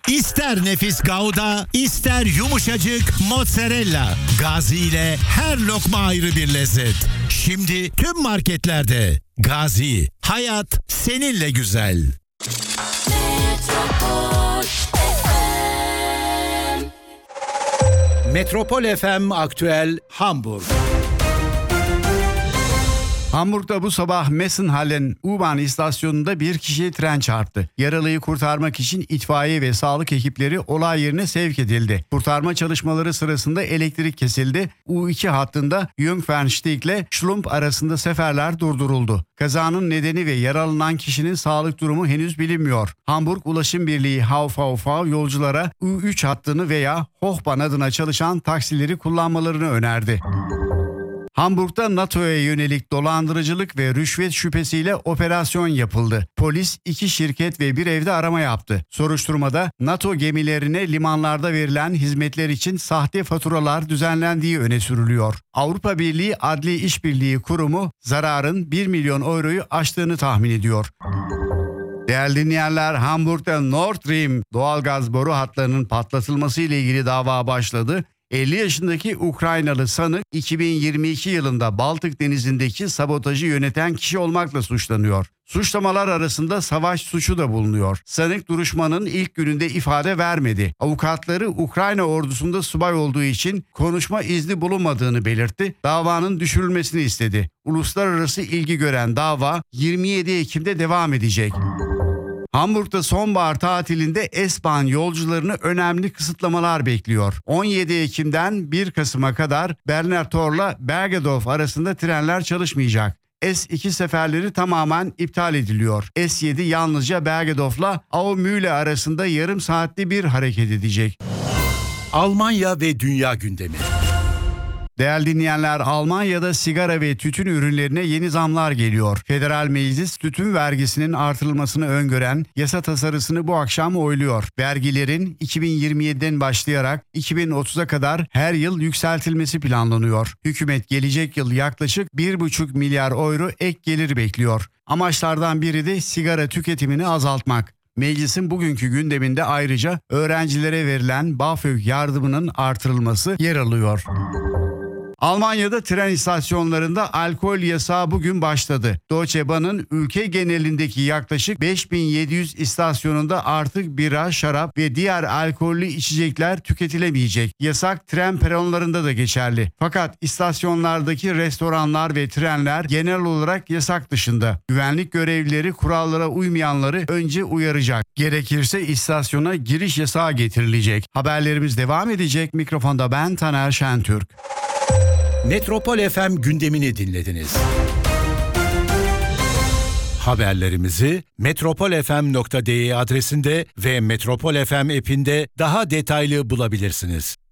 İster nefis Gouda, ister yumuşacık mozzarella. Gazi ile her lokma ayrı bir lezzet. Şimdi tüm marketlerde. Gazi, hayat seninle güzel. Metropol FM Aktüel Hamburg. Hamburg'da bu sabah Messenhallen U-Bahn istasyonunda bir kişiyi tren çarptı. Yaralıyı kurtarmak için itfaiye ve sağlık ekipleri olay yerine sevk edildi. Kurtarma çalışmaları sırasında elektrik kesildi. U2 hattında Jungfernstieg ile Schlump arasında seferler durduruldu. Kazanın nedeni ve yaralanan kişinin sağlık durumu henüz bilinmiyor. Hamburg Ulaşım Birliği HVV yolculara U3 hattını veya Hochbahn adına çalışan taksileri kullanmalarını önerdi. Hamburg'da NATO'ya yönelik dolandırıcılık ve rüşvet şüphesiyle operasyon yapıldı. Polis 2 şirket ve bir evde arama yaptı. Soruşturmada NATO gemilerine limanlarda verilen hizmetler için sahte faturalar düzenlendiği öne sürülüyor. Avrupa Birliği Adli İşbirliği Kurumu zararın 1 milyon euroyu aştığını tahmin ediyor. Değerli dinleyenler, Hamburg'da Nord Stream doğalgaz boru hatlarının patlatılması ile ilgili dava başladı. 50 yaşındaki Ukraynalı sanık 2022 yılında Baltık Denizi'ndeki sabotajı yöneten kişi olmakla suçlanıyor. Suçlamalar arasında savaş suçu da bulunuyor. Sanık duruşmanın ilk gününde ifade vermedi. Avukatları Ukrayna ordusunda subay olduğu için konuşma izni bulunmadığını belirtti. Davanın düşürülmesini istedi. Uluslararası ilgi gören dava 27 Ekim'de devam edecek. Hamburg'da sonbahar tatilinde S-Bahn yolcularını önemli kısıtlamalar bekliyor. 17 Ekim'den 1 Kasım'a kadar Berner Tor'la Bergedorf arasında trenler çalışmayacak. S2 seferleri tamamen iptal ediliyor. S7 yalnızca Bergedorf'la Aumühle arasında yarım saatte bir hareket edecek. Almanya ve dünya gündemi. Değerli dinleyenler, Almanya'da sigara ve tütün ürünlerine yeni zamlar geliyor. Federal Meclis tütün vergisinin artırılmasını öngören yasa tasarısını bu akşam oyluyor. Vergilerin 2027'den başlayarak 2030'a kadar her yıl yükseltilmesi planlanıyor. Hükümet gelecek yıl yaklaşık 1,5 milyar euro ek gelir bekliyor. Amaçlardan biri de sigara tüketimini azaltmak. Meclisin bugünkü gündeminde ayrıca öğrencilere verilen BAföG yardımının artırılması yer alıyor. Almanya'da tren istasyonlarında alkol yasağı bugün başladı. Deutsche Bahn'ın ülke genelindeki yaklaşık 5700 istasyonunda artık bira, şarap ve diğer alkollü içecekler tüketilemeyecek. Yasak tren peronlarında da geçerli. Fakat istasyonlardaki restoranlar ve trenler genel olarak yasak dışında. Güvenlik görevlileri kurallara uymayanları önce uyaracak. Gerekirse istasyona giriş yasağı getirilecek. Haberlerimiz devam edecek. Mikrofonda ben Taner Şentürk. Metropol FM gündemini dinlediniz. Haberlerimizi metropolfm.de adresinde ve Metropol FM app'inde daha detaylı bulabilirsiniz.